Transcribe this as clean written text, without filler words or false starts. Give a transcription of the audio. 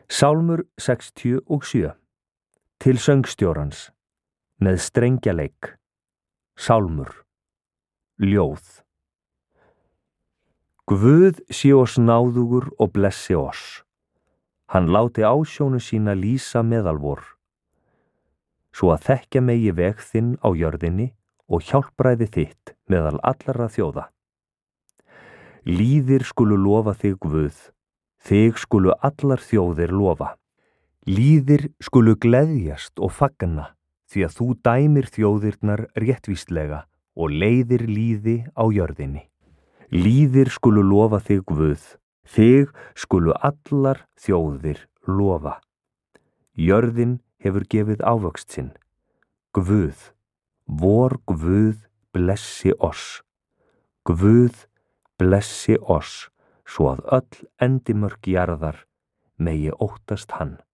Sálmur 67. Til söngstjórans. Með strengjaleik. Sálmur. Ljóð. Guð sé oss náðugur og blessi oss. Hann láti ásjónu sína lýsa meðal vor. Svo að þekkja megi veg þinn á jörðinni og hjálpræði þitt meðal allra þjóða. Lýðir skulu lofa þig Guð, þig skulu allar þjóðir lofa. Lýðir skulu gleðjast og fagna, því að þú dæmir þjóðirnar réttvíslega og leiðir lýði á jörðinni. Lýðir skulu lofa þig Guð, þig skulu allar þjóðir lofa. Jörðin hefur gefið ávöxt sinn. Guð, vor Guð blessi oss. Guð blessi oss, svo að öll endimörk jarðar megi óttast hann.